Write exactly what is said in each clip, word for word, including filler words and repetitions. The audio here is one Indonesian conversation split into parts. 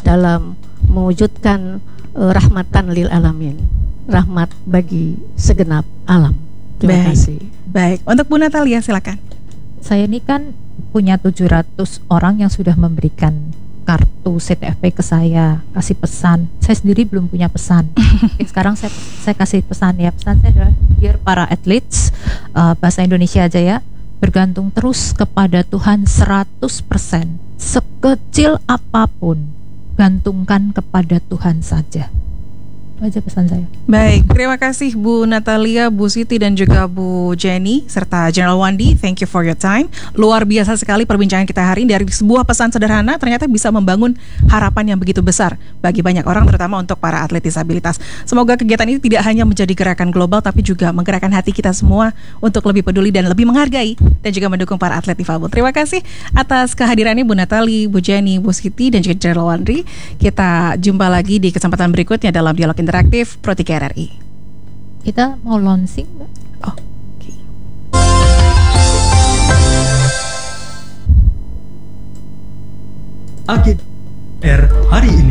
dalam mewujudkan uh, rahmatan lil alamin, rahmat bagi segenap alam. Terima Baik. kasih. Baik, untuk Bu Natalia silakan. Saya ini kan punya tujuh ratus orang yang sudah memberikan kartu C T F P ke saya, kasih pesan. Saya sendiri belum punya pesan. Oke, sekarang saya saya kasih pesan ya. Pesan saya adalah, dear para athletes, uh, bahasa Indonesia aja ya. Bergantung terus kepada Tuhan seratus persen. Sekecil apapun, gantungkan kepada Tuhan saja. Itu aja pesan saya. Baik, terima kasih Bu Natalia, Bu Siti dan juga Bu Jenny serta General Wandi. Thank you for your time. Luar biasa sekali perbincangan kita hari ini. Dari sebuah pesan sederhana ternyata bisa membangun harapan yang begitu besar bagi banyak orang, terutama untuk para atlet disabilitas. Semoga kegiatan ini tidak hanya menjadi gerakan global, tapi juga menggerakkan hati kita semua untuk lebih peduli dan lebih menghargai dan juga mendukung para atlet difabel. Terima kasih atas kehadirannya Bu Natalie, Bu Jenny, Bu Siti dan juga General Wandi. Kita jumpa lagi di kesempatan berikutnya dalam Dialog Interaktif Pro tiga R R I. Kita mau launching, Mbak? Oh, oke. Okay. Agenda R hari ini.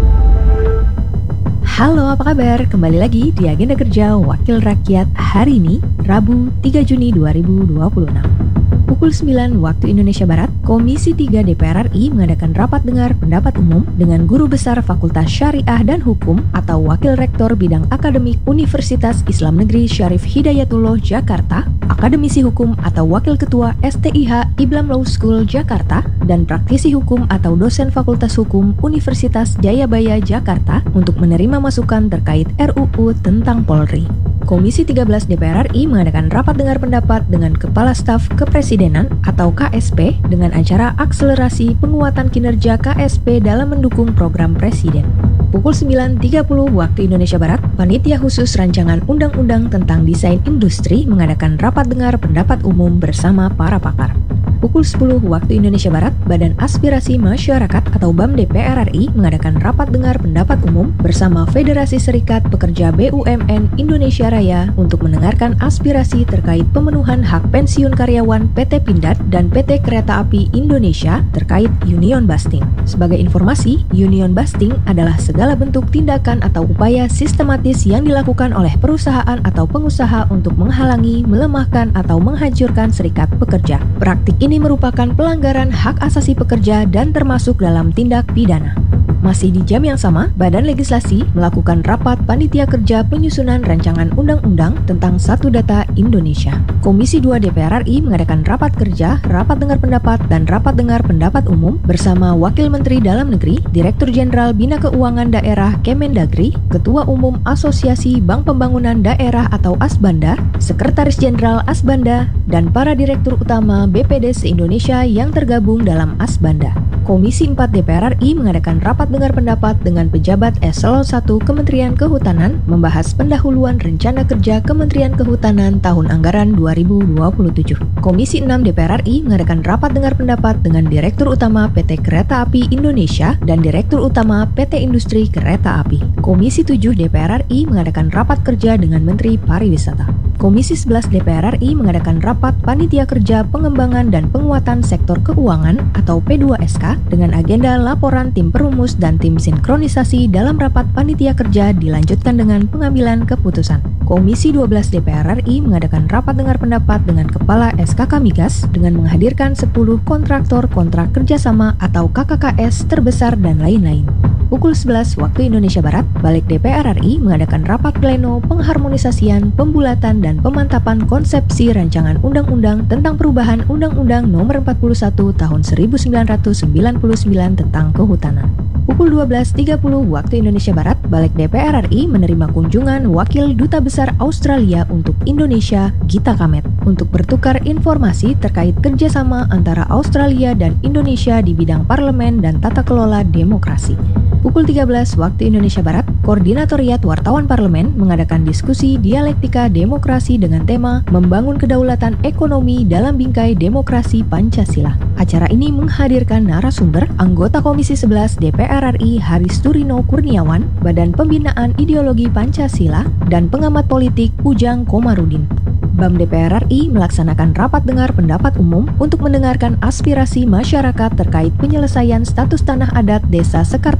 Halo, apa kabar? Kembali lagi di Agenda Kerja Wakil Rakyat hari ini, Rabu tiga Juni dua ribu dua puluh enam. Pukul sembilan waktu Indonesia Barat, Komisi tiga D P R R I mengadakan rapat dengar pendapat umum dengan Guru Besar Fakultas Syariah dan Hukum atau Wakil Rektor Bidang Akademik Universitas Islam Negeri Syarif Hidayatullah Jakarta, Akademisi Hukum atau Wakil Ketua S T I H Iblam Law School Jakarta, dan praktisi hukum atau dosen Fakultas Hukum Universitas Jayabaya Jakarta untuk menerima masukan terkait R U U tentang Polri. Komisi tiga belas D P R R I mengadakan rapat dengar pendapat dengan Kepala Staf Kepresidenan atau K S P dengan acara akselerasi penguatan kinerja K S P dalam mendukung program Presiden. Pukul sembilan tiga puluh waktu Indonesia Barat, Panitia Khusus Rancangan Undang-Undang tentang Desain Industri mengadakan rapat dengar pendapat umum bersama para pakar. Pukul sepuluh waktu Indonesia Barat, Badan Aspirasi Masyarakat atau B A M D P R R I mengadakan rapat dengar pendapat umum bersama Federasi Serikat Pekerja B U M N Indonesia Raya untuk mendengarkan aspirasi terkait pemenuhan hak pensiun karyawan P T Pindad dan P T Kereta Api Indonesia terkait union busting. Sebagai informasi, union busting adalah segala bentuk tindakan atau upaya sistematis yang dilakukan oleh perusahaan atau pengusaha untuk menghalangi, melemahkan, atau menghancurkan serikat pekerja. Praktik ini Ini merupakan pelanggaran hak asasi pekerja dan termasuk dalam tindak pidana. Masih di jam yang sama, Badan Legislasi melakukan rapat panitia kerja penyusunan rancangan undang-undang tentang Satu Data Indonesia. Komisi dua D P R R I mengadakan rapat kerja, rapat dengar pendapat, dan rapat dengar pendapat umum bersama Wakil Menteri Dalam Negeri, Direktur Jenderal Bina Keuangan Daerah Kemendagri, Ketua Umum Asosiasi Bank Pembangunan Daerah atau Asbanda, Sekretaris Jenderal Asbanda, dan para Direktur Utama B P D se-Indonesia yang tergabung dalam Asbanda. Komisi empat D P R R I mengadakan rapat dengar pendapat dengan pejabat Eselon satu Kementerian Kehutanan membahas pendahuluan rencana kerja Kementerian Kehutanan tahun anggaran dua ribu dua puluh tujuh. Komisi enam D P R R I mengadakan rapat dengar pendapat dengan Direktur Utama P T Kereta Api Indonesia dan Direktur Utama P T Industri Kereta Api. Komisi tujuh D P R R I mengadakan rapat kerja dengan Menteri Pariwisata. Komisi sebelas D P R R I mengadakan rapat panitia kerja pengembangan dan penguatan sektor keuangan atau P dua S K dengan agenda laporan tim perumus dan tim sinkronisasi dalam rapat panitia kerja dilanjutkan dengan pengambilan keputusan. Komisi dua belas D P R R I mengadakan rapat dengar pendapat dengan Kepala S K K Migas dengan menghadirkan sepuluh kontraktor kontrak kerjasama atau K K K S terbesar dan lain-lain. Pukul sebelas waktu Indonesia Barat, Balik D P R R I mengadakan rapat pleno pengharmonisasian, pembulatan, dan pemantapan konsepsi rancangan undang-undang tentang perubahan Undang-Undang Nomor empat puluh satu Tahun seribu sembilan ratus sembilan puluh sembilan tentang Kehutanan. Pukul dua belas tiga puluh waktu Indonesia Barat, Balik D P R R I menerima kunjungan Wakil Duta Besar Australia untuk Indonesia, Gita Kamet, untuk bertukar informasi terkait kerjasama antara Australia dan Indonesia di bidang parlemen dan tata kelola demokrasi. Pukul tiga belas waktu Indonesia Barat, Koordinatoriat Wartawan Parlemen mengadakan diskusi dialektika demokrasi dengan tema Membangun Kedaulatan Ekonomi dalam Bingkai Demokrasi Pancasila. Acara ini menghadirkan narasumber anggota Komisi sebelas D P R R I Haris Turino Kurniawan, Badan Pembinaan Ideologi Pancasila, dan pengamat politik Ujang Komarudin. B A M D P R R I melaksanakan rapat dengar pendapat umum untuk mendengarkan aspirasi masyarakat terkait penyelesaian status tanah adat Desa Sekar